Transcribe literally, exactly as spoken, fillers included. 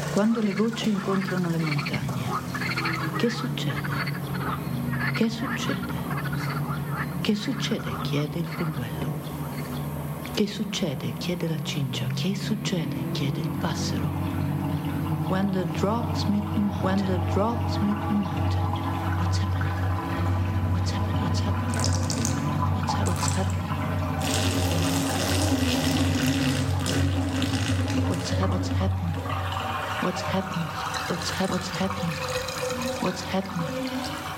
Quando le gocce incontrano le montagne, che succede? Che succede? Che succede? Chiede il polluello. Che succede? Chiede la cincia. Che succede? Chiede il passero. When the drops meet the mountain, when the drops meet the mountain, what's happening? What's happening? What's happening? What's happening? What's happening? What's happening? What's happening? What's happening? What's happening? What's happening?